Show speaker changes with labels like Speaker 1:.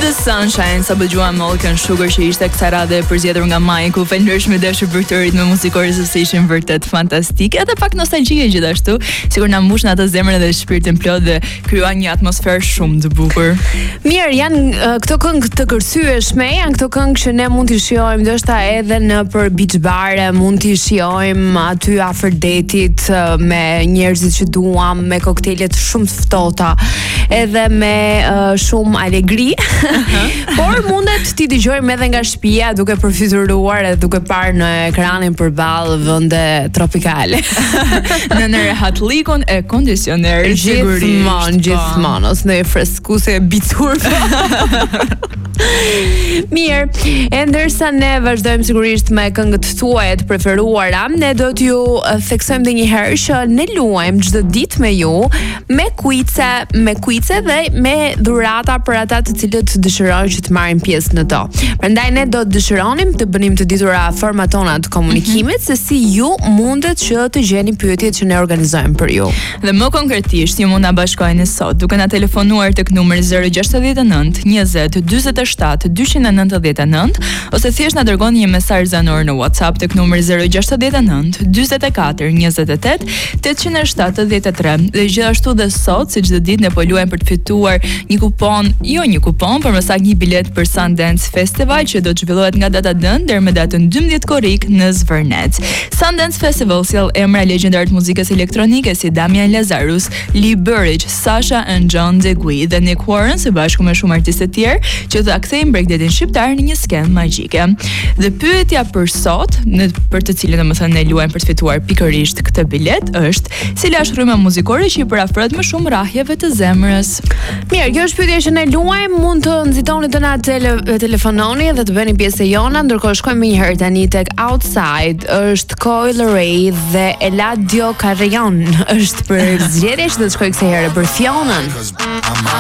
Speaker 1: The Sunshine, sa bëgjuam Molken Sugar që ishte kësaj radhe përzgjedhur nga Majku, falënderojmë dashur për të ritme muzikore se ishin vërtet fantastike, edhe pak nostalgjike gjithashtu, sigur na mbush në atë zemrën dhe shpirtin plot dhe krijuan një atmosferë shumë të bukur.
Speaker 2: Mirë, janë këto këngë të kërcyeshme, janë këto këngë që ne mund t'i shijojmë ndoshta edhe në për beach bare, mund t'i shijojmë aty afër detit me njerëzit që duam, me koktelet shumë të ftohta, edhe me shumë alegri. Por mundet t'i dëgjojmë edhe nga shtëpia duke përfituar edhe duke parë në ekranin përballë vende tropikale.
Speaker 1: Në rehatlikun e kondicionerit
Speaker 2: gjithmonë ose në freskuse e bicur. Mirë, e ndërsa ne vazhdojmë sigurisht me këngët tuaja të preferuara, ne do t'ju theksojmë edhe një herë që ne luajmë çdo ditë me ju me kuice dhe me dhurata për ata të cilët dëshirojnë që të marrin pjesë në to. Prandaj ne do të dëshironim të bënim të ditura format tona të komunikimit se si ju mundet që të gjeni pyetjet që ne organizojmë për ju.
Speaker 1: Dhe më konkretisht, ju mund na bashkoheni sot duke na telefonuar tek numri 069 20 47 299 ose thjesht na dërgoni një mesazh zanor në WhatsApp tek numri 069 44 28 873 dhe gjithashtu dhe sot si çdo ditë ne po luajmë për të fituar një kupon, por më saktë një bilet për Sundance Festival që do të zhvillohet nga data dënë deri në datën 12 korrik në Zvërnec. Sundance Festival sjell emra legjendar të muzikës elektronike si Damian Lazarus, Lee Burridge, Sasha and John Degui dhe Nick Warren së bashku me shumë artistë të tjerë që do ta kthejnë breakdancin shqiptar në një skenë magjike. Dhe pyetja për sot, për të cilën domethënë ne luajmë për të fituar pikërisht këtë bilet është: cila është rryma muzikore që i përafrohet më shumë rrahjeve të zemrës?
Speaker 2: Mirë, kjo është pyetja që ne luajmë, mund të nxitoni të na telefononi dhe të bëni pjesë jona, ndërkohë shkojmë një herë tani tek Outside, është Coil Ray dhe Eladio Carrion është për zgjedhje që do të shkojë kësaj here për Fionën.